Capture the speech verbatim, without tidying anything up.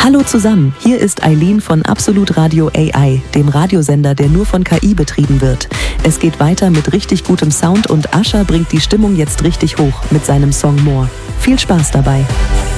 Hallo zusammen, hier ist Eileen von Absolut Radio A I, dem Radiosender, der nur von K I betrieben wird. Es geht weiter mit richtig gutem Sound und Usher bringt die Stimmung jetzt richtig hoch mit seinem Song More. Viel Spaß dabei!